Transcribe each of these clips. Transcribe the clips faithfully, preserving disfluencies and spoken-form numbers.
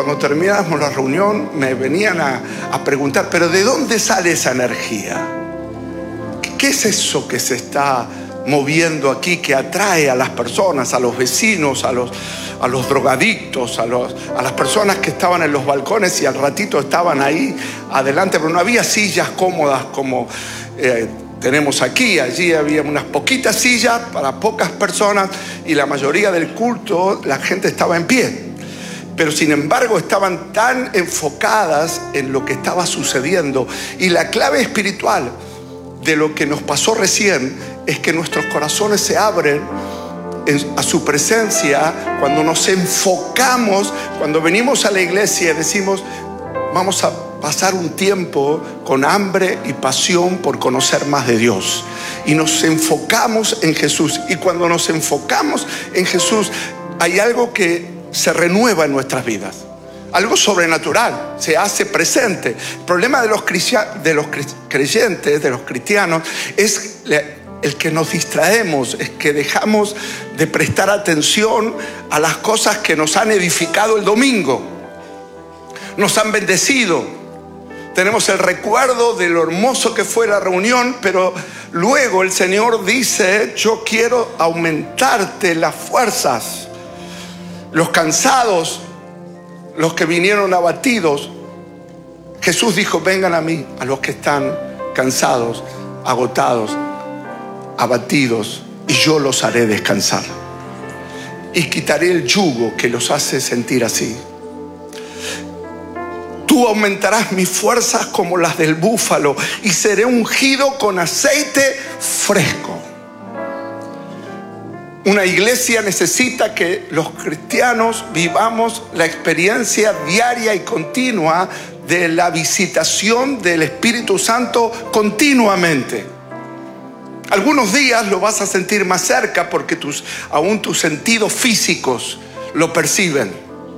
cuando terminábamos la reunión me venían a, a preguntar, pero ¿de dónde sale esa energía? ¿Qué es eso que se está moviendo aquí, que atrae a las personas, a los vecinos, a los, a los drogadictos, a, los, a las personas que estaban en los balcones y al ratito estaban ahí adelante? Pero no había sillas cómodas como eh, tenemos aquí. Allí había unas poquitas sillas para pocas personas y la mayoría del culto la gente estaba en pie. Pero sin embargo estaban tan enfocadas en lo que estaba sucediendo. Y la clave espiritual de lo que nos pasó recién es que nuestros corazones se abren a su presencia cuando nos enfocamos, cuando venimos a la iglesia y decimos, vamos a pasar un tiempo con hambre y pasión por conocer más de Dios. Y nos enfocamos en Jesús. Y cuando nos enfocamos en Jesús, hay algo que se renueva en nuestras vidas. Algo sobrenatural se hace presente. El problema de los, de los creyentes, de los cristianos, es el que nos distraemos, es que dejamos de prestar atención a las cosas que nos han edificado el domingo, nos han bendecido. Tenemos el recuerdo de lo hermoso que fue la reunión, pero luego el Señor dice, yo quiero aumentarte las fuerzas. Los cansados, los que vinieron abatidos, Jesús dijo, vengan a mí, a los que están cansados, agotados, abatidos, y yo los haré descansar. Y quitaré el yugo que los hace sentir así. Tú aumentarás mis fuerzas como las del búfalo y seré ungido con aceite fresco. Una iglesia necesita que los cristianos vivamos la experiencia diaria y continua de la visitación del Espíritu Santo continuamente. Algunos días lo vas a sentir más cerca porque tus, aún tus sentidos físicos lo perciben.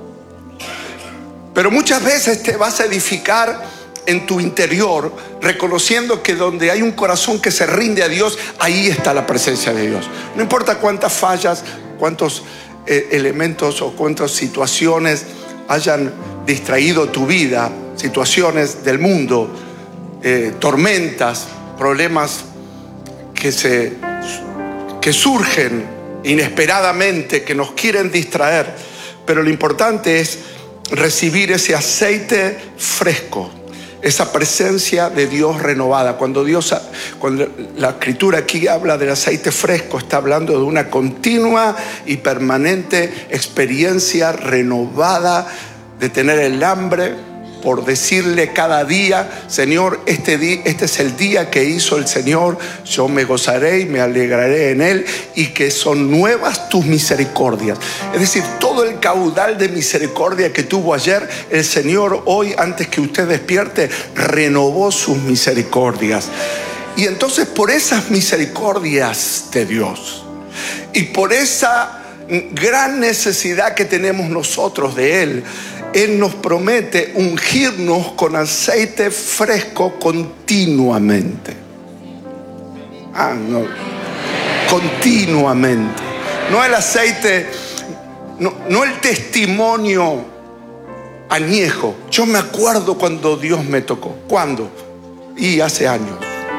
Pero muchas veces te vas a edificar en tu interior, reconociendo que donde hay un corazón que se rinde a Dios, ahí está la presencia de Dios. No importa cuántas fallas, cuántos eh, elementos o cuántas situaciones hayan distraído tu vida, situaciones del mundo, eh, tormentas, problemas que, se, que surgen inesperadamente, que nos quieren distraer. Pero lo importante es recibir ese aceite fresco, esa presencia de Dios renovada. Cuando Dios, cuando la escritura aquí habla del aceite fresco, está hablando de una continua y permanente experiencia renovada de tener el hambre por decirle cada día, Señor, este, día, este es el día que hizo el Señor, yo me gozaré y me alegraré en él, y que son nuevas tus misericordias. Es decir, todo el caudal de misericordia que tuvo ayer, el Señor hoy, antes que usted despierte, renovó sus misericordias. Y entonces por esas misericordias de Dios y por esa gran necesidad que tenemos nosotros de Él, Él nos promete ungirnos con aceite fresco continuamente. Ah, no. Continuamente. No el aceite, no, no el testimonio añejo. Yo me acuerdo cuando Dios me tocó. ¿Cuándo? Y hace años.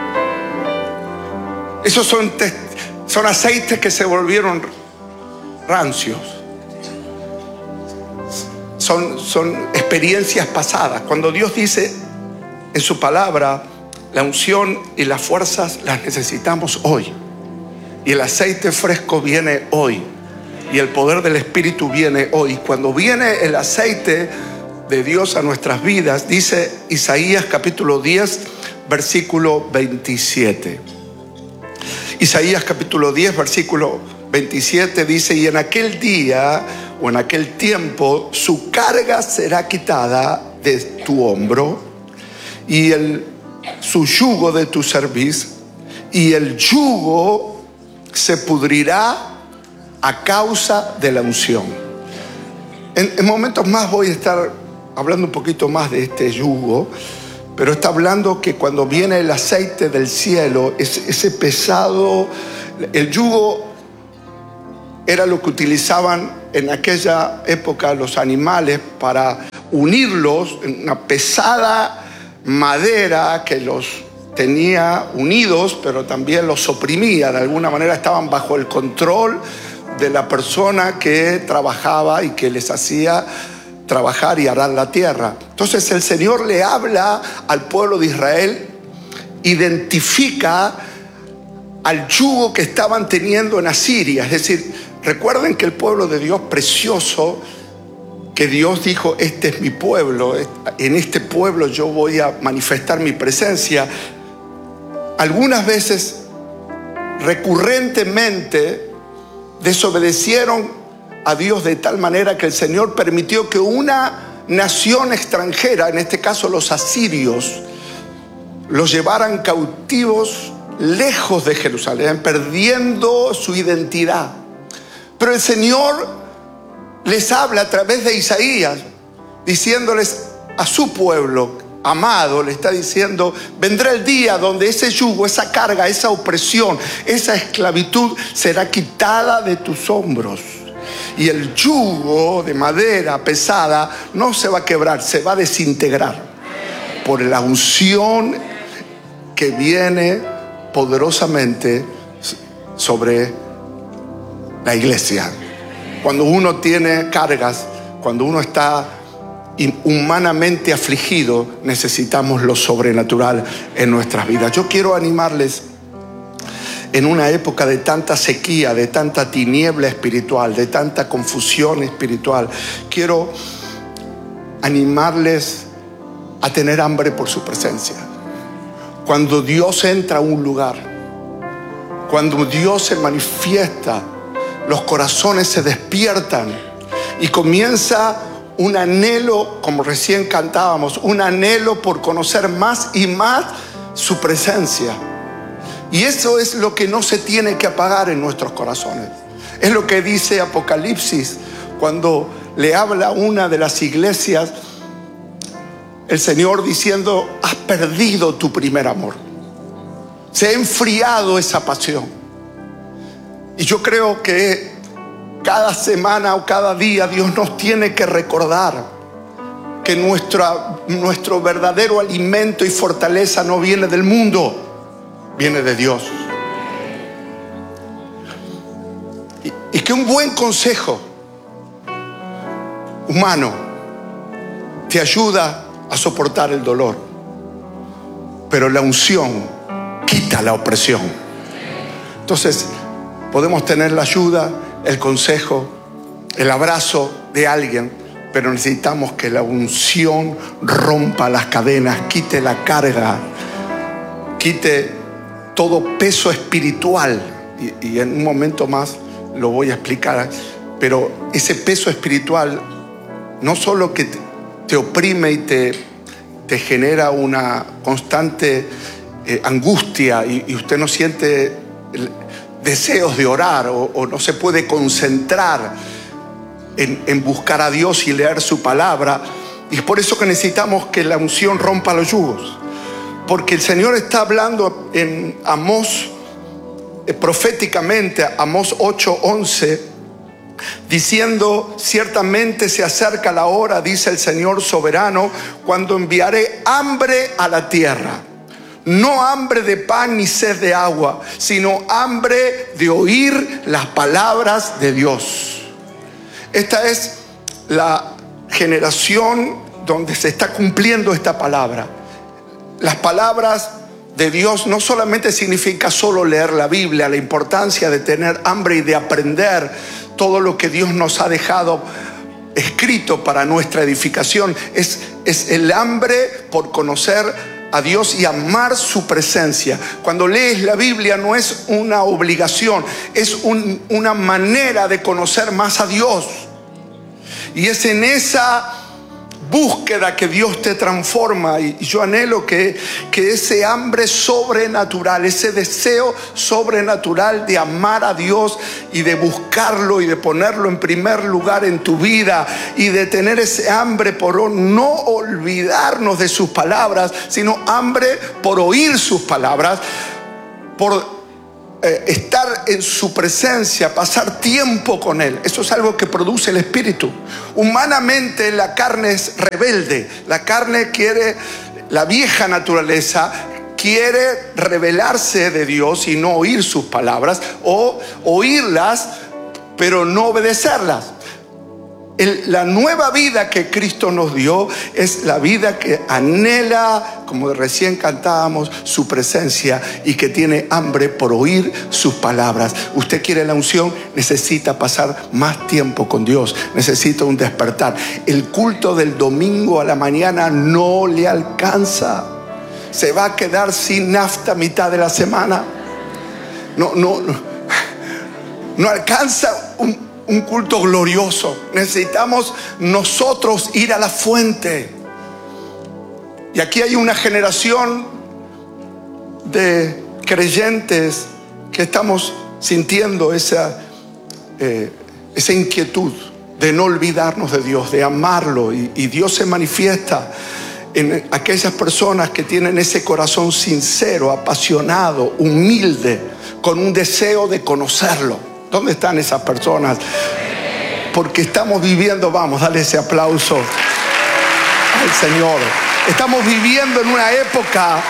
Esos son, son aceites que se volvieron rancios. Son, son experiencias pasadas. Cuando Dios dice en su palabra, la unción y las fuerzas las necesitamos hoy. Y el aceite fresco viene hoy. Y el poder del Espíritu viene hoy. Cuando viene el aceite de Dios a nuestras vidas, dice Isaías capítulo diez, versículo veintisiete. Isaías capítulo diez, versículo veintisiete dice, y en aquel día o en aquel tiempo su carga será quitada de tu hombro y el, su yugo de tu cerviz, y el yugo se pudrirá a causa de la unción. En, en momentos más voy a estar hablando un poquito más de este yugo, pero está hablando que cuando viene el aceite del cielo, ese, ese pesado, el yugo era lo que utilizaban en aquella época los animales para unirlos en una pesada madera que los tenía unidos, pero también los oprimía. De alguna manera estaban bajo el control de la persona que trabajaba y que les hacía trabajar y arar la tierra. Entonces el Señor le habla al pueblo de Israel, identifica al yugo que estaban teniendo en Asiria. Es decir, recuerden que el pueblo de Dios precioso, que Dios dijo, este es mi pueblo, en este pueblo yo voy a manifestar mi presencia. Algunas veces, recurrentemente, desobedecieron a Dios de tal manera que el Señor permitió que una nación extranjera, en este caso los asirios, los llevaran cautivos lejos de Jerusalén, perdiendo su identidad. Pero el Señor les habla a través de Isaías, diciéndoles a su pueblo amado, le está diciendo, vendrá el día donde ese yugo, esa carga, esa opresión, esa esclavitud será quitada de tus hombros. Y el yugo de madera pesada no se va a quebrar, se va a desintegrar por la unción que viene poderosamente sobre la iglesia. Cuando uno tiene cargas, cuando uno está humanamente afligido, necesitamos lo sobrenatural en nuestras vidas. Yo quiero animarles en una época de tanta sequía, de tanta tiniebla espiritual, de tanta confusión espiritual. Quiero animarles a tener hambre por su presencia. Cuando Dios entra a un lugar, cuando Dios se manifiesta, los corazones se despiertan y comienza un anhelo, como recién cantábamos, un anhelo por conocer más y más su presencia. Y eso es lo que no se tiene que apagar en nuestros corazones. Es lo que dice Apocalipsis cuando le habla a una de las iglesias, el Señor diciendo, has perdido tu primer amor. Se ha enfriado esa pasión. Y yo creo que cada semana o cada día Dios nos tiene que recordar que nuestra, nuestro verdadero alimento y fortaleza no viene del mundo, viene de Dios. Y, y que un buen consejo humano te ayuda a soportar el dolor, pero la unción quita la opresión. Entonces podemos tener la ayuda, el consejo, el abrazo de alguien, pero necesitamos que la unción rompa las cadenas, quite la carga, quite todo peso espiritual. Y, y en un momento más lo voy a explicar, pero ese peso espiritual no solo que te, te oprime y te, te genera una constante eh, angustia y, y usted no siente el, deseos de orar o, o no se puede concentrar en, en buscar a Dios y leer su palabra. Y es por eso que necesitamos que la unción rompa los yugos, porque el Señor está hablando en Amós, eh, proféticamente, Amós ocho once, diciendo, ciertamente se acerca la hora, dice el Señor soberano, cuando enviaré hambre a la tierra. No hambre de pan ni sed de agua, sino hambre de oír las palabras de Dios. Esta es la generación donde se está cumpliendo esta palabra. Las palabras de Dios no solamente significa solo leer la Biblia, la importancia de tener hambre y de aprender todo lo que Dios nos ha dejado escrito para nuestra edificación. Es, es el hambre por conocer a Dios y amar su presencia. Cuando lees la Biblia no es una obligación, es un, una manera de conocer más a Dios. Y es en esa búsqueda que Dios te transforma. Y yo anhelo que, que ese hambre sobrenatural, ese deseo sobrenatural de amar a Dios y de buscarlo y de ponerlo en primer lugar en tu vida y de tener ese hambre por no olvidarnos de sus palabras, sino hambre por oír sus palabras, por eh, estar en su presencia, pasar tiempo con Él. Eso es algo que produce el Espíritu. Humanamente la carne es rebelde. La carne quiere, la vieja naturaleza quiere rebelarse de Dios y no oír sus palabras, o oírlas pero no obedecerlas. El, la nueva vida que Cristo nos dio es la vida que anhela, como recién cantábamos, su presencia, y que tiene hambre por oír sus palabras. Usted quiere la unción, necesita pasar más tiempo con Dios, necesita un despertar. El culto del domingo a la mañana no le alcanza. Se va a quedar sin nafta a mitad de la semana. No, no, no, no alcanza un Un culto glorioso. Necesitamos nosotros ir a la fuente. Y aquí hay una generación de creyentes que estamos sintiendo esa, eh, esa inquietud de no olvidarnos de Dios, de amarlo. Y, y Dios se manifiesta en aquellas personas que tienen ese corazón sincero, apasionado, humilde, con un deseo de conocerlo. ¿Dónde están esas personas? Porque estamos viviendo, vamos, dale ese aplauso al Señor. Estamos viviendo en una época,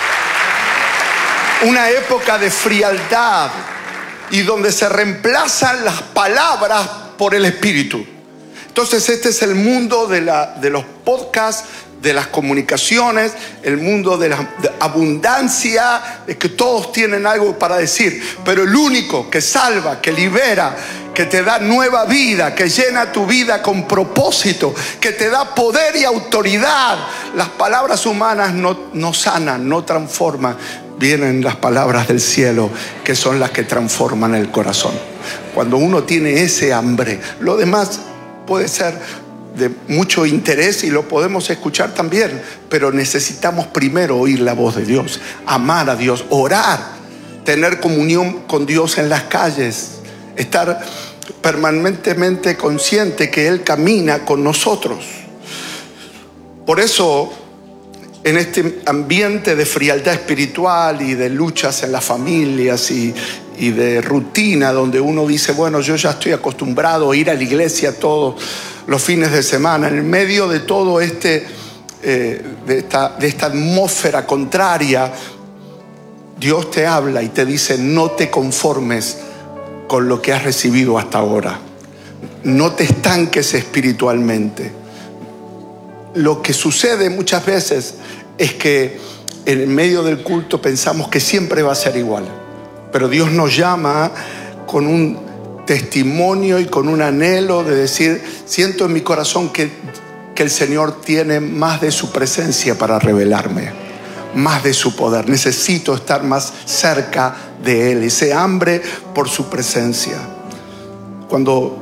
una época de frialdad, y donde se reemplazan las palabras por el Espíritu. Entonces este es el mundo de, la, de los podcasts, de las comunicaciones, el mundo de la de abundancia, de que todos tienen algo para decir, pero el único que salva, que libera, que te da nueva vida, que llena tu vida con propósito, que te da poder y autoridad. Las palabras humanas no, no sanan, no transforman. Vienen las palabras del cielo, que son las que transforman el corazón. Cuando uno tiene ese hambre, lo demás puede ser de mucho interés y lo podemos escuchar también, pero necesitamos primero oír la voz de Dios, amar a Dios, orar, tener comunión con Dios en las calles, estar permanentemente consciente que Él camina con nosotros. Por eso, en este ambiente de frialdad espiritual y de luchas en las familias y, y de rutina, donde uno dice, bueno, yo ya estoy acostumbrado a ir a la iglesia todos los fines de semana, en medio de todo este eh, de, esta, de esta atmósfera contraria, Dios te habla y te dice, no te conformes con lo que has recibido hasta ahora, no te estanques espiritualmente. Lo que sucede muchas veces es que en medio del culto pensamos que siempre va a ser igual, pero Dios nos llama con un testimonio y con un anhelo de decir, siento en mi corazón que, que el Señor tiene más de su presencia para revelarme, más de su poder. Necesito estar más cerca de Él, ese hambre por su presencia. Cuando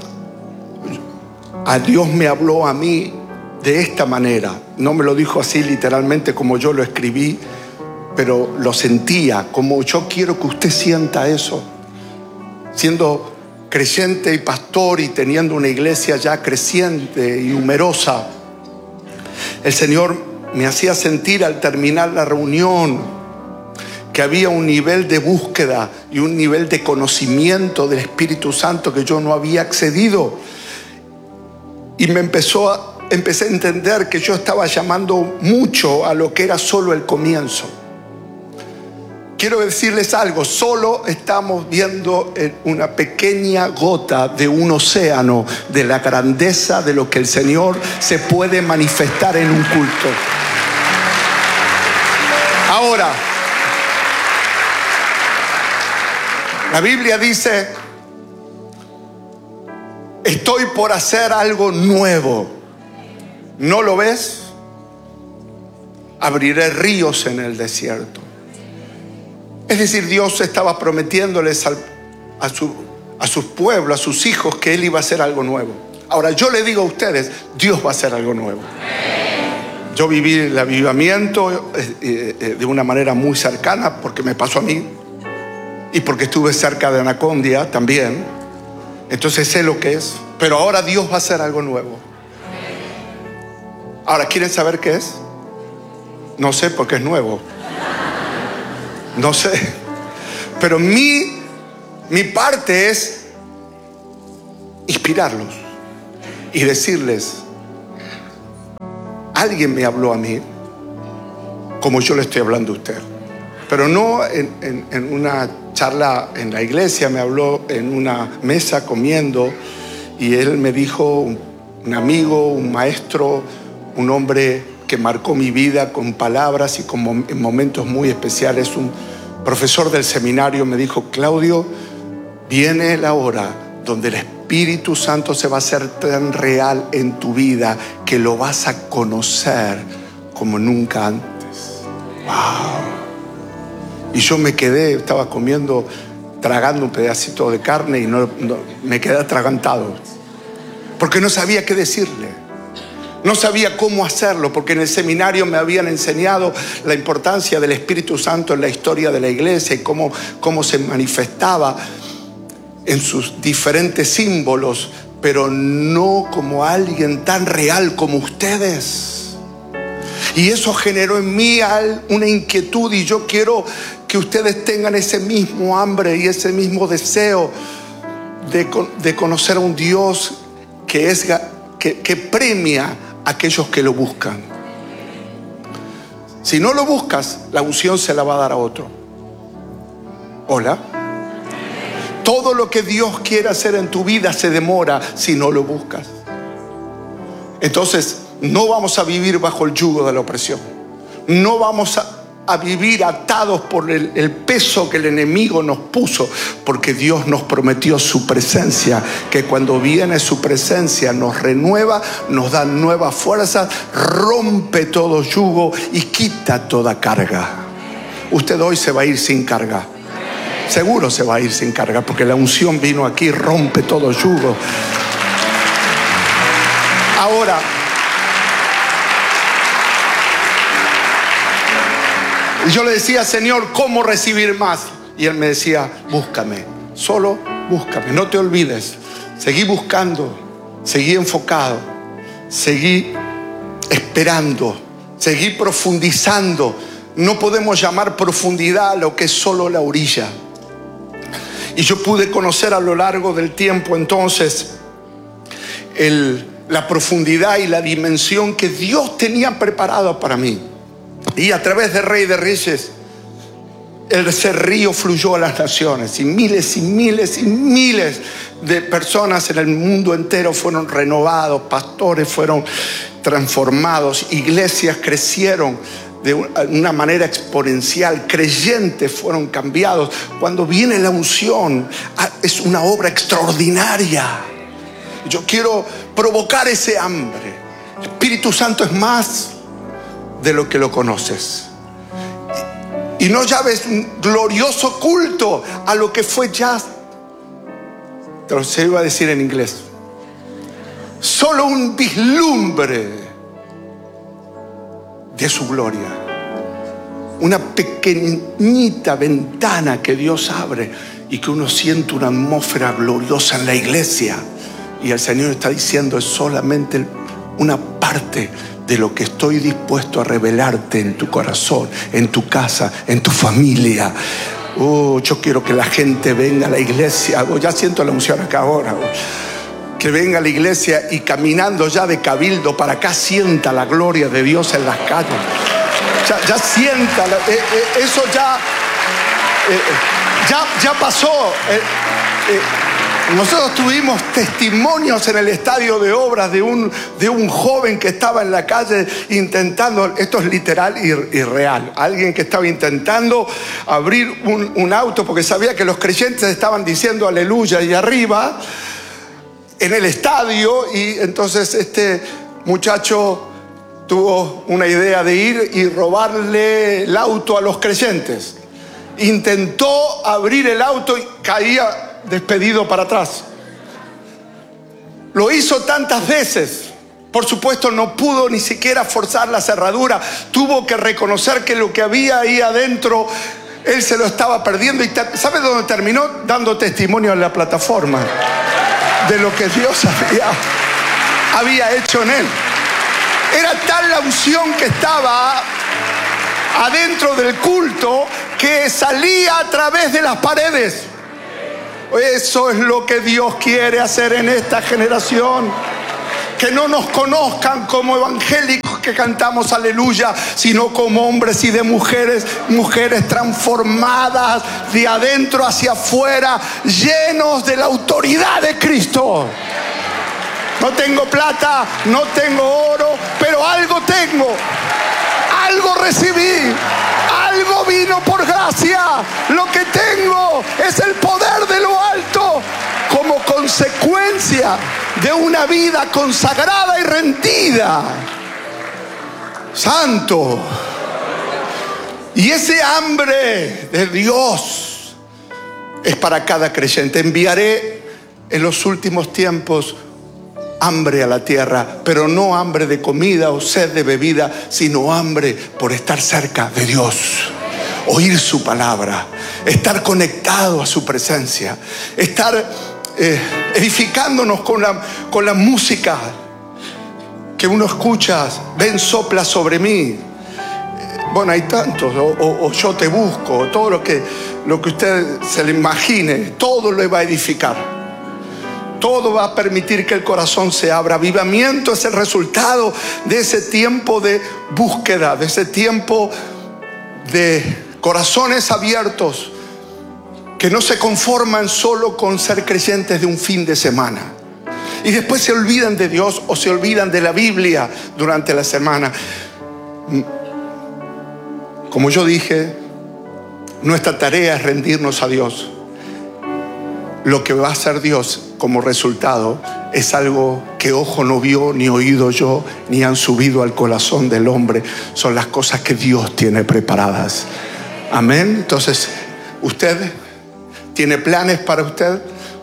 a Dios me habló a mí de esta manera, no me lo dijo así literalmente como yo lo escribí, pero lo sentía, como yo quiero que usted sienta eso. Siendo creyente y pastor y teniendo una iglesia ya creciente y numerosa, el Señor me hacía sentir al terminar la reunión que había un nivel de búsqueda y un nivel de conocimiento del Espíritu Santo que yo no había accedido. Y me empezó a, empecé a entender que yo estaba llamando mucho a lo que era solo el comienzo. Quiero decirles algo, solo estamos viendo una pequeña gota de un océano de la grandeza de lo que el Señor se puede manifestar en un culto. Ahora, la Biblia dice, estoy por hacer algo nuevo. ¿No lo ves? Abriré ríos en el desierto. Es decir, Dios estaba prometiéndoles al, a, su, a sus pueblos, a sus hijos, que Él iba a hacer algo nuevo. Ahora yo le digo a ustedes, Dios va a hacer algo nuevo. Yo viví el avivamiento eh, eh, de una manera muy cercana, porque me pasó a mí y porque estuve cerca de Anacondia también. Entonces sé lo que es. Pero ahora Dios va a hacer algo nuevo. Ahora, ¿quieren saber qué es? No sé, porque es nuevo. No sé, Pero mi, mi parte es inspirarlos y decirles, alguien me habló a mí como yo le estoy hablando a usted. Pero no en, en, en una charla en la iglesia, me habló en una mesa comiendo y él me dijo, un, un amigo, un maestro, un hombre que marcó mi vida con palabras y con mom- en momentos muy especiales, un profesor del seminario me dijo, Claudio, viene la hora donde el Espíritu Santo se va a hacer tan real en tu vida que lo vas a conocer como nunca antes. ¡Wow! Y yo me quedé, estaba comiendo, tragando un pedacito de carne y no, no, me quedé atragantado. Porque no sabía qué decirle. No sabía cómo hacerlo, porque en el seminario me habían enseñado la importancia del Espíritu Santo en la historia de la iglesia y cómo, cómo se manifestaba en sus diferentes símbolos, pero no como alguien tan real como ustedes. Y eso generó en mí una inquietud, y yo quiero que ustedes tengan ese mismo hambre y ese mismo deseo de, de conocer a un Dios que, es, que, que premia a aquellos que lo buscan. Si no lo buscas, la unción se la va a dar a otro. Hola. Todo lo que Dios quiere hacer en tu vida se demora si no lo buscas. Entonces, no vamos a vivir bajo el yugo de la opresión. No vamos a, a vivir atados por el, el peso que el enemigo nos puso, porque Dios nos prometió su presencia, que cuando viene su presencia nos renueva, nos da nuevas fuerzas, rompe todo yugo y quita toda carga. Usted hoy se va a ir sin carga. Seguro se va a ir sin carga, porque la unción vino aquí, rompe todo yugo. Ahora, yo le decía, Señor, ¿cómo recibir más? Y Él me decía, búscame, solo búscame, no te olvides. Seguí buscando, seguí enfocado, seguí esperando, seguí profundizando. No podemos llamar profundidad a lo que es solo la orilla. Y yo pude conocer a lo largo del tiempo entonces el, la profundidad y la dimensión que Dios tenía preparada para mí. Y a través de Rey de Reyes, ese río fluyó a las naciones, y miles y miles y miles de personas en el mundo entero fueron renovados, pastores fueron transformados, iglesias crecieron de una manera exponencial, creyentes fueron cambiados. Cuando viene la unción, es una obra extraordinaria. Yo quiero provocar ese hambre. El Espíritu Santo es más de lo que lo conoces. Y no llames un glorioso culto a lo que fue ya. Te lo se iba a decir en inglés. Solo un vislumbre de su gloria. Una pequeñita ventana que Dios abre y que uno siente una atmósfera gloriosa en la iglesia. Y el Señor está diciendo, es solamente una parte de lo que estoy dispuesto a revelarte en tu corazón, en tu casa, en tu familia. Oh, yo quiero que la gente venga a la iglesia. Oh, ya siento la unción acá ahora. Oh. Que venga a la iglesia y caminando ya de Cabildo para acá sienta la gloria de Dios en las calles. Ya, ya sienta, la, eh, eh, eso ya, eh, ya, ya pasó. Eh, eh, Nosotros tuvimos testimonios en el estadio de obras de un, de un joven que estaba en la calle intentando, esto es literal y, y real, alguien que estaba intentando abrir un, un auto porque sabía que los creyentes estaban diciendo aleluya y arriba en el estadio, y entonces este muchacho tuvo una idea de ir y robarle el auto a los creyentes. Intentó abrir el auto y caía despedido para atrás. Lo hizo tantas veces. Por supuesto no pudo ni siquiera forzar la cerradura. Tuvo que reconocer que lo que había ahí adentro él se lo estaba perdiendo. Y ¿sabe dónde terminó? Dando testimonio en la plataforma de lo que Dios había, había hecho en él. Era tal la unción que estaba adentro del culto que salía a través de las paredes. Eso es lo que Dios quiere hacer en esta generación. Que no nos conozcan como evangélicos que cantamos aleluya, sino como hombres y de mujeres, mujeres transformadas de adentro hacia afuera, llenos de la autoridad de Cristo. No tengo plata, no tengo oro, pero algo tengo. Algo recibí, algo vino por gracia. Lo que tengo es el poder de lo alto como consecuencia de una vida consagrada y rendida. Santo. Y ese hambre de Dios es para cada creyente. Enviaré en los últimos tiempos hambre a la tierra, pero no hambre de comida o sed de bebida, sino hambre por estar cerca de Dios, oír su palabra, estar conectado a su presencia, estar eh, edificándonos con la, con la música que uno escucha. Ven, sopla sobre mí. Bueno, hay tantos, o, o, o yo te busco, todo lo que, lo que usted se le imagine, todo lo va a edificar. Todo va a permitir que el corazón se abra. Avivamiento es el resultado de ese tiempo de búsqueda, de ese tiempo de corazones abiertos que no se conforman solo con ser creyentes de un fin de semana y después se olvidan de Dios o se olvidan de la Biblia durante la semana. Como yo dije, nuestra tarea es rendirnos a Dios. Lo que va a hacer Dios como resultado es algo que ojo no vio, ni oído yo, ni han subido al corazón del hombre. Son las cosas que Dios tiene preparadas. Amén. Entonces, usted tiene planes para usted.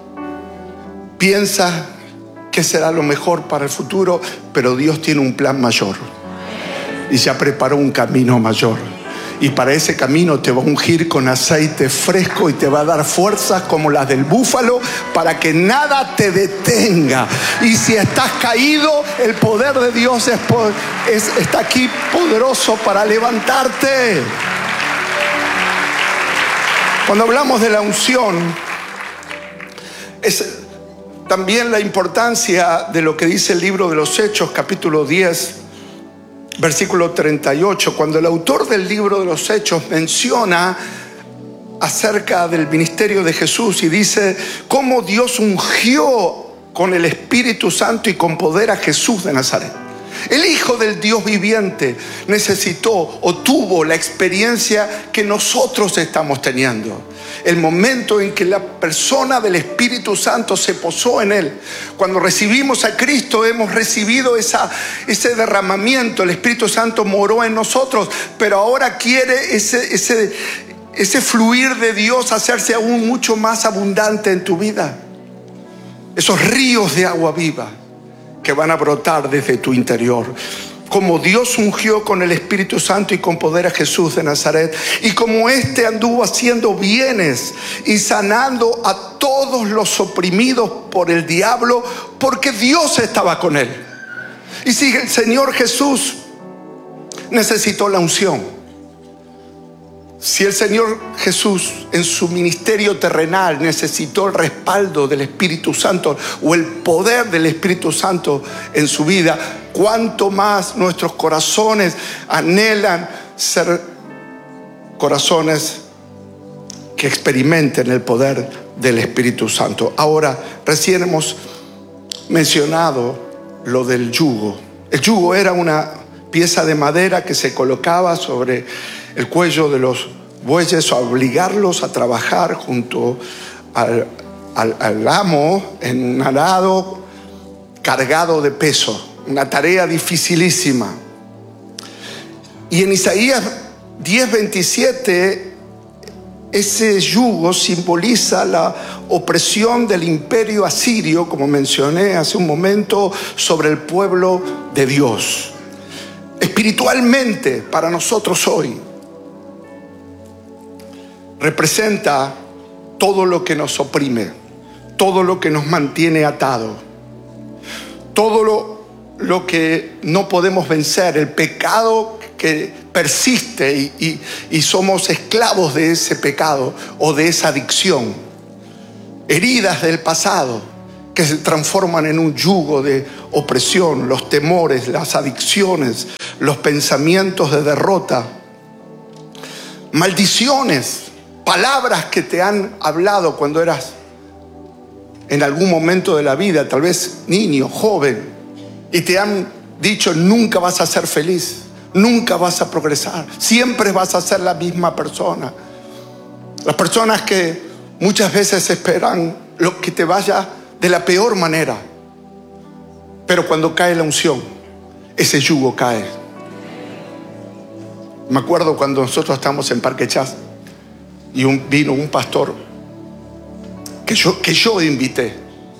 Piensa qué será lo mejor para el futuro, pero Dios tiene un plan mayor. Y ya preparó un camino mayor. Y para ese camino te va a ungir con aceite fresco y te va a dar fuerzas como las del búfalo para que nada te detenga. Y si estás caído, el poder de Dios es, es, está aquí poderoso para levantarte. Cuando hablamos de la unción, es también la importancia de lo que dice el libro de los Hechos, capítulo diez. Versículo treinta y ocho, cuando el autor del libro de los Hechos menciona acerca del ministerio de Jesús y dice cómo Dios ungió con el Espíritu Santo y con poder a Jesús de Nazaret. El Hijo del Dios viviente necesitó o tuvo la experiencia que nosotros estamos teniendo. El momento en que la persona del Espíritu Santo se posó en él. Cuando recibimos a Cristo hemos recibido esa, ese derramamiento. El Espíritu Santo moró en nosotros, pero ahora quiere ese, ese, ese fluir de Dios hacerse aún mucho más abundante en tu vida. Esos ríos de agua viva que van a brotar desde tu interior. Como Dios ungió con el Espíritu Santo y con poder a Jesús de Nazaret, y como éste anduvo haciendo bienes y sanando a todos los oprimidos por el diablo, porque Dios estaba con él. Y si el Señor Jesús necesitó la unción, si el Señor Jesús en su ministerio terrenal necesitó el respaldo del Espíritu Santo o el poder del Espíritu Santo en su vida, cuánto más nuestros corazones anhelan ser corazones que experimenten el poder del Espíritu Santo. Ahora, recién hemos mencionado lo del yugo. El yugo era una pieza de madera que se colocaba sobre el cuello de los bueyes, o obligarlos a trabajar junto al, al, al amo en un arado cargado de peso, una tarea dificilísima. Y en Isaías diez veintisiete, ese yugo simboliza la opresión del imperio asirio, como mencioné hace un momento, sobre el pueblo de Dios. Espiritualmente, para nosotros hoy, representa todo lo que nos oprime, todo lo que nos mantiene atado, todo lo, lo que no podemos vencer, el pecado que persiste y, y, y somos esclavos de ese pecado o de esa adicción. Heridas del pasado que se transforman en un yugo de opresión, los temores, las adicciones, los pensamientos de derrota, maldiciones, palabras que te han hablado cuando eras en algún momento de la vida, tal vez niño, joven, y te han dicho: nunca vas a ser feliz, nunca vas a progresar, siempre vas a ser la misma persona. Las personas que muchas veces esperan lo que te vaya de la peor manera, pero cuando cae la unción, ese yugo cae. Me acuerdo cuando nosotros estábamos en Parque Chas y un, vino un pastor que yo, que yo invité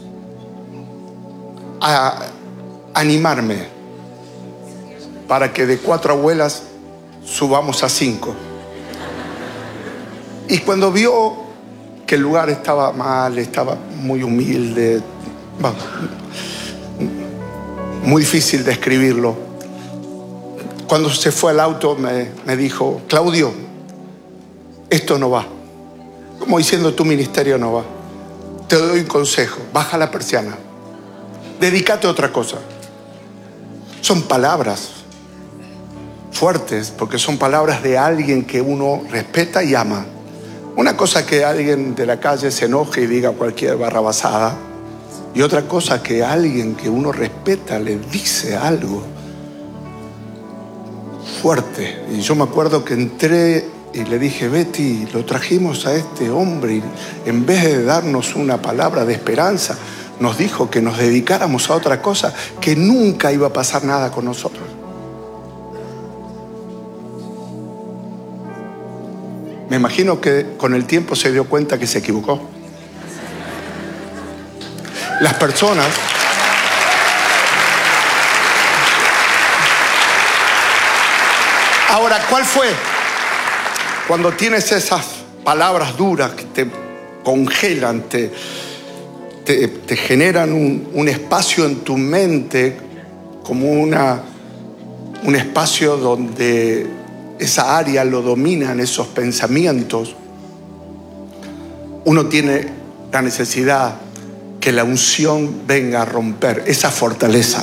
a animarme para que de cuatro abuelas subamos a cinco. Y cuando vio que el lugar estaba mal, estaba muy humilde, vamos, muy difícil describirlo, cuando se fue al auto me, me dijo: Claudio, esto no va. Como diciendo, tu ministerio no va. Te doy un consejo: baja la persiana, dedícate a otra cosa. Son palabras fuertes, porque son palabras de alguien que uno respeta y ama. Una cosa que alguien de la calle se enoje y diga cualquier barrabasada, y otra cosa que alguien que uno respeta le dice algo fuerte. Y yo me acuerdo que entré y le dije: Betty, lo trajimos a este hombre y en vez de darnos una palabra de esperanza, nos dijo que nos dedicáramos a otra cosa, que nunca iba a pasar nada con nosotros. Me imagino que con el tiempo se dio cuenta que se equivocó. Las personas Ahora, ¿cuál fue? Cuando tienes esas palabras duras que te congelan, te, te, te generan un, un espacio en tu mente, como una, un espacio donde esa área lo dominan esos pensamientos, uno tiene la necesidad que la unción venga a romper esa fortaleza.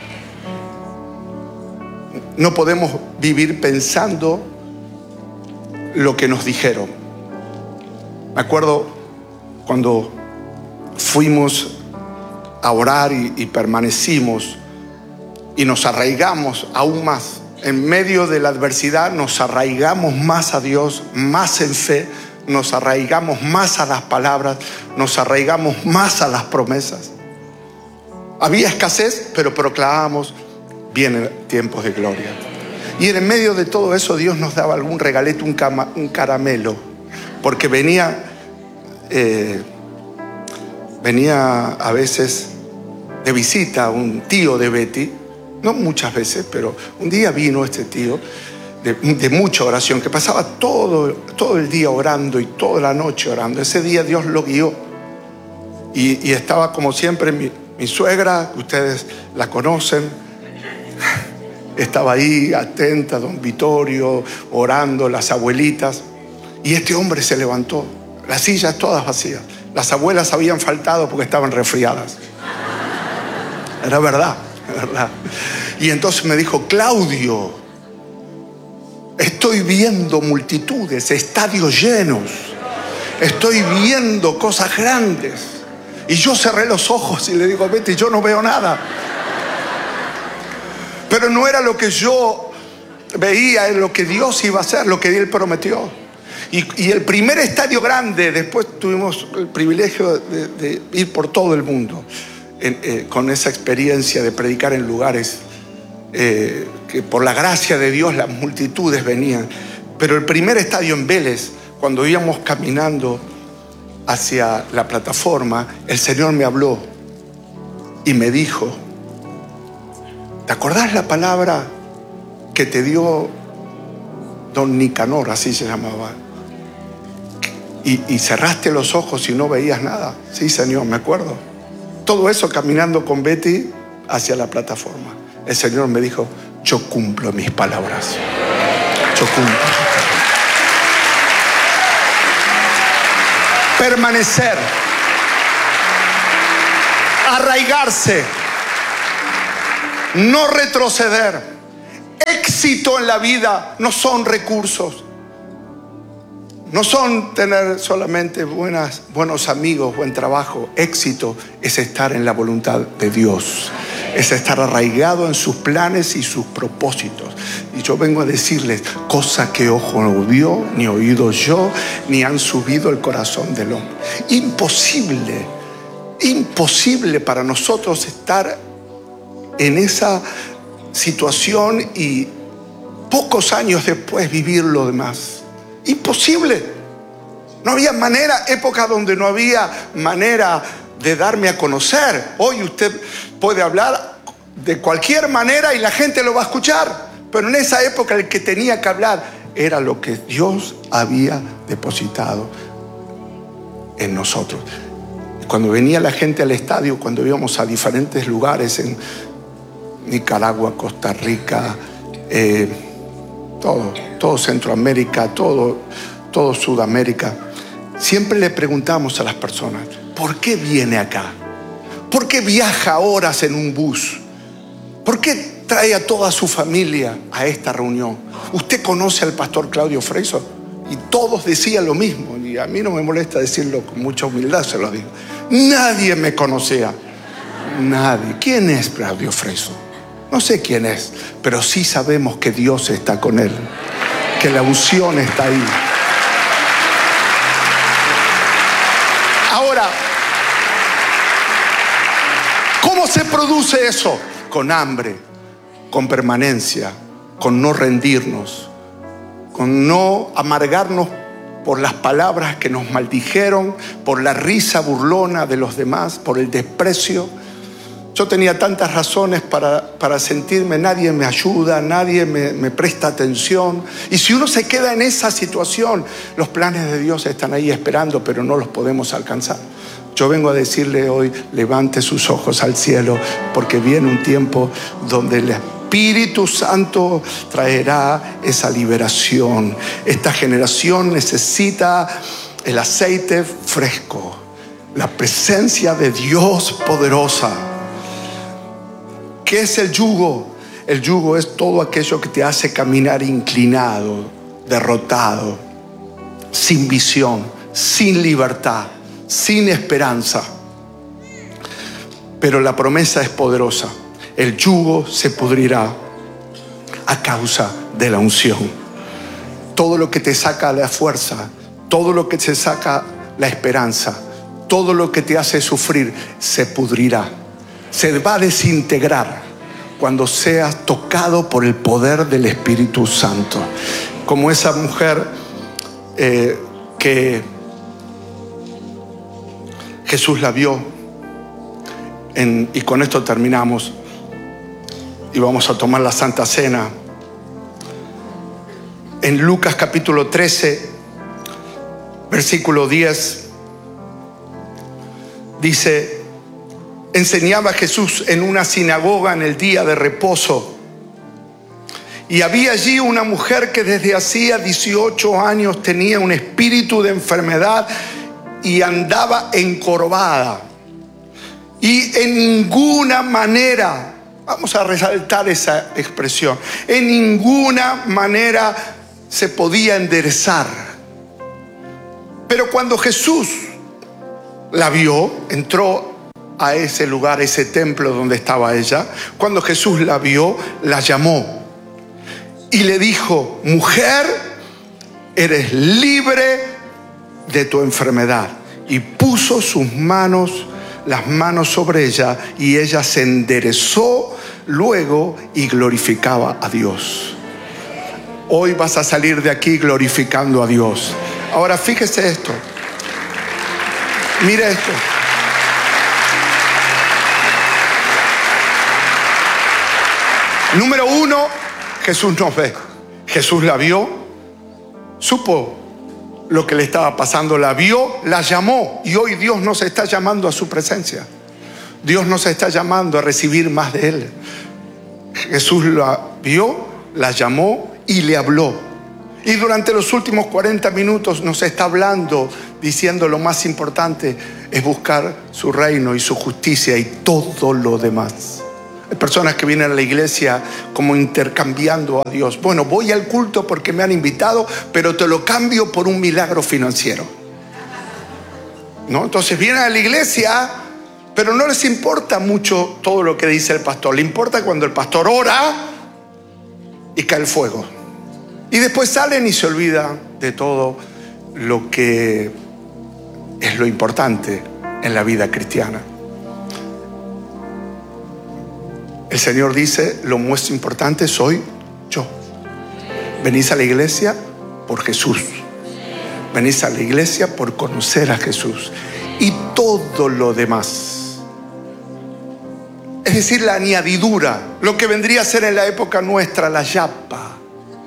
No podemos vivir pensando lo que nos dijeron. Me acuerdo cuando fuimos a orar y, y permanecimos y nos arraigamos aún más. En medio de la adversidad nos arraigamos más a Dios, más en fe, nos arraigamos más a las palabras, nos arraigamos más a las promesas. Había escasez, pero proclamábamos: vienen tiempos de gloria. Y en medio de todo eso Dios nos daba algún regalito, un, cama, un caramelo, porque venía, eh, venía a veces de visita un tío de Betty, no muchas veces, pero un día vino este tío de, de mucha oración, que pasaba todo, todo el día orando y toda la noche orando. Ese día Dios lo guió y, y estaba como siempre mi, mi suegra, que ustedes la conocen. Estaba ahí atenta, don Vittorio, orando, las abuelitas. Y este hombre se levantó, las sillas todas vacías. Las abuelas habían faltado porque estaban resfriadas. Era verdad, era verdad. Y entonces me dijo: Claudio, estoy viendo multitudes, estadios llenos. Estoy viendo cosas grandes. Y yo cerré los ojos y le digo: Betty, yo no veo nada. Pero no era lo que yo veía, es lo que Dios iba a hacer, lo que Él prometió. Y, y el primer estadio grande, después tuvimos el privilegio de, de ir por todo el mundo en, eh, con esa experiencia de predicar en lugares eh, que por la gracia de Dios las multitudes venían. Pero el primer estadio en Vélez, cuando íbamos caminando hacia la plataforma, el Señor me habló y me dijo: ¿te acordás la palabra que te dio don Nicanor, así se llamaba? Y, y cerraste los ojos y no veías nada. Sí, Señor, me acuerdo. Todo eso caminando con Betty hacia la plataforma. El Señor me dijo: yo cumplo mis palabras. Permanecer, arraigarse, no retroceder. Éxito en la vida no son recursos, no son tener solamente buenas, buenos amigos, buen trabajo. Éxito es estar en la voluntad de Dios, es estar arraigado en sus planes y sus propósitos. Y yo vengo a decirles cosas que ojo no vio, ni oído yo, ni han subido el corazón del hombre. Imposible, imposible para nosotros estar en esa situación y pocos años después vivir lo demás. Imposible. No había manera, época donde no había manera de darme a conocer. Hoy usted puede hablar de cualquier manera y la gente lo va a escuchar. Pero en esa época el que tenía que hablar era lo que Dios había depositado en nosotros. Cuando venía la gente al estadio, cuando íbamos a diferentes lugares en Nicaragua, Costa Rica, eh, todo, todo Centroamérica, todo, todo Sudamérica, siempre le preguntamos a las personas, ¿por qué viene acá? ¿Por qué viaja horas en un bus? ¿Por qué trae a toda su familia a esta reunión? ¿Usted conoce al pastor Claudio Freixo? Y todos decían lo mismo, y a mí no me molesta decirlo con mucha humildad, se lo digo. Nadie me conocía, nadie. ¿Quién es Claudio Freixo? No sé quién es, pero sí sabemos que Dios está con él, que la unción está ahí. Ahora, ¿cómo se produce eso? Con hambre, con permanencia, con no rendirnos, con no amargarnos por las palabras que nos maldijeron, por la risa burlona de los demás, por el desprecio. Yo tenía tantas razones para, para sentirme, nadie me ayuda, nadie me, me presta atención. Y si uno se queda en esa situación, los planes de Dios están ahí esperando, pero no los podemos alcanzar. Yo vengo a decirle hoy, levante sus ojos al cielo, porque viene un tiempo donde el Espíritu Santo traerá esa liberación. Esta generación necesita el aceite fresco, la presencia de Dios poderosa. ¿Qué es el yugo? El yugo es todo aquello que te hace caminar inclinado, derrotado, sin visión, sin libertad, sin esperanza. Pero la promesa es poderosa. El yugo se pudrirá a causa de la unción. Todo lo que te saca la fuerza, todo lo que te saca la esperanza, todo lo que te hace sufrir, se pudrirá. Se va a desintegrar cuando seas tocado por el poder del Espíritu Santo. Como esa mujer eh, que Jesús la vio en, y con esto terminamos y vamos a tomar la Santa Cena. En Lucas capítulo trece, versículo diez, dice: enseñaba Jesús en una sinagoga en el día de reposo, y había allí una mujer que desde hacía dieciocho años tenía un espíritu de enfermedad y andaba encorvada, y en ninguna manera, vamos a resaltar esa expresión, en ninguna manera se podía enderezar. Pero cuando Jesús la vio, entró a ese lugar, a ese templo donde estaba ella. Cuando Jesús la vio, la llamó y le dijo: mujer, eres libre de tu enfermedad. Y puso sus manos, las manos sobre ella, y ella se enderezó luego y glorificaba a Dios. Hoy vas a salir de aquí glorificando a Dios. Ahora fíjese esto, mire esto. Número uno, Jesús nos ve. Jesús la vio, supo lo que le estaba pasando, la vio, la llamó, y hoy Dios nos está llamando a su presencia. Dios nos está llamando a recibir más de Él. Jesús la vio, la llamó y le habló. Y durante los últimos cuarenta minutos nos está hablando, diciendo lo más importante es buscar su reino y su justicia y todo lo demás. Hay personas que vienen a la iglesia como intercambiando a Dios. Bueno, voy al culto porque me han invitado, pero te lo cambio por un milagro financiero, ¿no? Entonces vienen a la iglesia, pero no les importa mucho todo lo que dice el pastor. Le importa cuando el pastor ora y cae el fuego. Y después salen y se olvidan de todo lo que es lo importante en la vida cristiana. El Señor dice, lo más importante soy yo. Venís a la iglesia por Jesús. Venís a la iglesia por conocer a Jesús. Y todo lo demás, es decir, la añadidura, lo que vendría a ser en la época nuestra la yapa.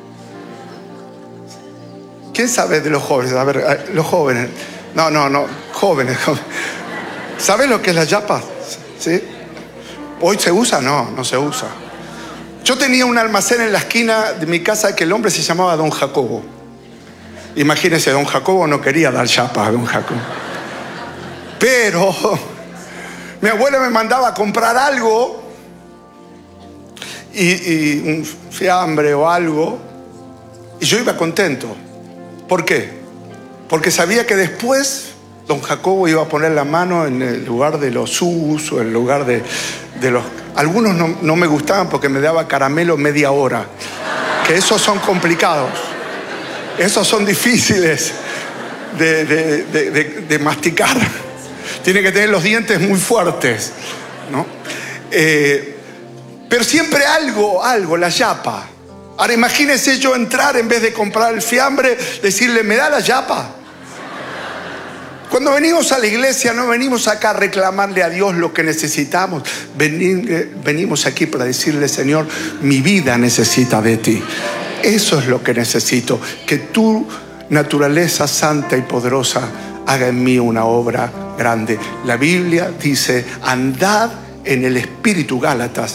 ¿Quién sabe de los jóvenes? A ver, los jóvenes. No, no, no, jóvenes. ¿Sabes lo que es la yapa? ¿Sí? ¿Hoy se usa? No, no se usa. Yo tenía un almacén en la esquina de mi casa que el hombre se llamaba Don Jacobo. Imagínense, Don Jacobo no quería dar chapa a Don Jacobo. Pero mi abuela me mandaba a comprar algo y, y un fiambre o algo y yo iba contento. ¿Por qué? Porque sabía que después Don Jacobo iba a poner la mano en el lugar de los sus o en el lugar de, de los... Algunos no, no me gustaban porque me daba caramelo media hora. Que esos son complicados. Esos son difíciles de, de, de, de, de masticar. Tiene que tener los dientes muy fuertes, ¿no? Eh, pero siempre algo, algo, la yapa. Ahora imagínense yo entrar, en vez de comprar el fiambre, decirle, ¿me da la yapa? Cuando venimos a la iglesia no venimos acá a reclamarle a Dios lo que necesitamos. Venir, venimos aquí para decirle, Señor, mi vida necesita de ti. Eso es lo que necesito. Que tu naturaleza santa y poderosa haga en mí una obra grande. La Biblia dice, andad en el Espíritu, Gálatas.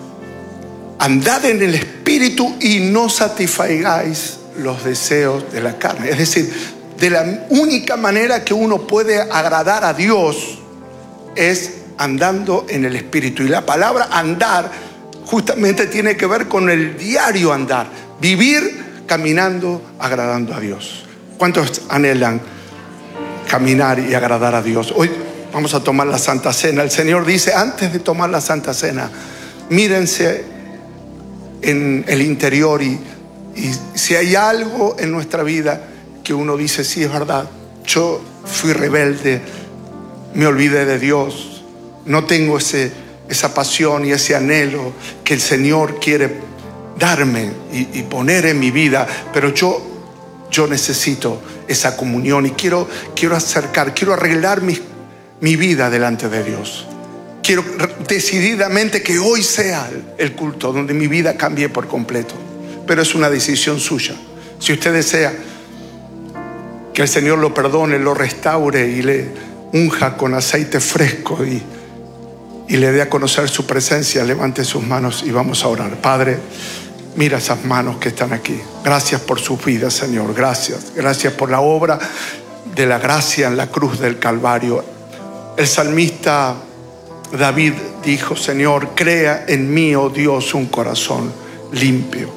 Andad en el Espíritu y no satisfagáis los deseos de la carne. Es decir, de la única manera que uno puede agradar a Dios es andando en el Espíritu. Y la palabra andar justamente tiene que ver con el diario andar. Vivir caminando, agradando a Dios. ¿Cuántos anhelan caminar y agradar a Dios? Hoy vamos a tomar la Santa Cena. El Señor dice, antes de tomar la Santa Cena, mírense en el interior y, y si hay algo en nuestra vida que uno dice, sí, es verdad, yo fui rebelde, me olvidé de Dios, no tengo ese, esa pasión y ese anhelo que el Señor quiere darme y, y poner en mi vida, pero yo, yo necesito esa comunión y quiero, quiero acercar, quiero arreglar mi, mi vida delante de Dios. Quiero decididamente que hoy sea el culto donde mi vida cambie por completo. Pero es una decisión suya. Si usted desea que el Señor lo perdone, lo restaure y le unja con aceite fresco y, y le dé a conocer su presencia, levante sus manos y vamos a orar. Padre, mira esas manos que están aquí. Gracias por sus vidas, Señor. Gracias. Gracias por la obra de la gracia en la cruz del Calvario. El salmista David dijo, Señor, crea en mí, oh Dios, un corazón limpio.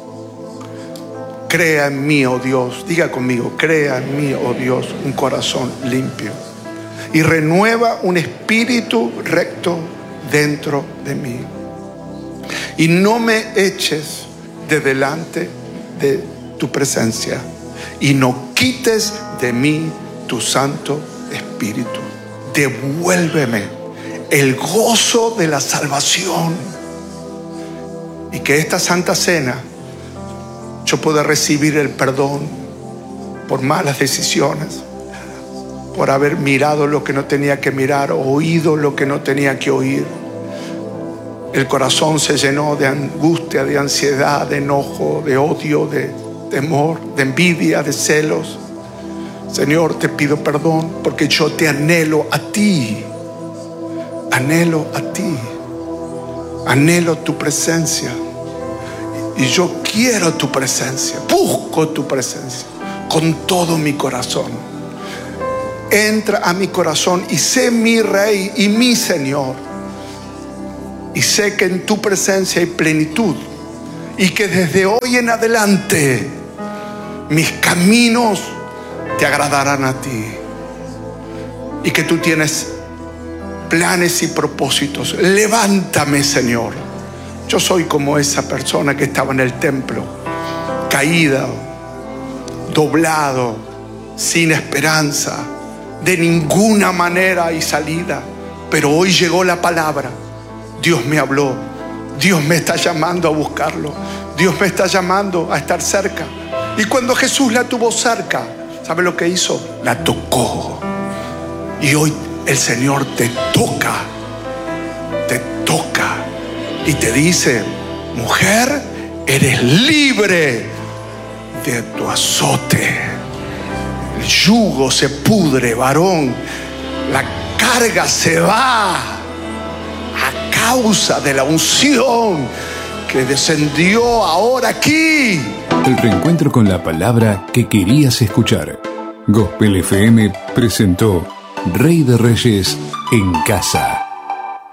Crea en mí, oh Dios, diga conmigo, crea en mí, oh Dios, un corazón limpio. Y renueva un espíritu recto dentro de mí. Y no me eches de delante de tu presencia. Y no quites de mí tu Santo Espíritu. Devuélveme el gozo de la salvación. Y que esta Santa Cena yo pueda recibir el perdón por malas decisiones, por haber mirado lo que no tenía que mirar, oído lo que no tenía que oír. El corazón se llenó de angustia, de ansiedad, de enojo, de odio, de temor, de envidia, de celos. Señor, te pido perdón porque yo te anhelo a ti. Anhelo a ti. Anhelo tu presencia. Y yo quiero tu presencia, busco tu presencia con todo mi corazón. Entra a mi corazón y sé mi Rey y mi Señor. Y sé que en tu presencia hay plenitud. Y que desde hoy en adelante mis caminos te agradarán a ti. Y que tú tienes planes y propósitos. Levántame, Señor. Yo soy como esa persona que estaba en el templo, caída, doblado, sin esperanza. De ninguna manera hay salida. Pero hoy llegó la palabra. Dios me habló. Dios me está llamando a buscarlo. Dios me está llamando a estar cerca. Y cuando Jesús la tuvo cerca, ¿sabe lo que hizo? La tocó. Y hoy el Señor te toca. Te toca. Y te dice: mujer, eres libre de tu azote. El yugo se pudre, varón. La carga se va a causa de la unción que descendió ahora aquí. El reencuentro con la palabra que querías escuchar. Gospel F M presentó Rey de Reyes en casa.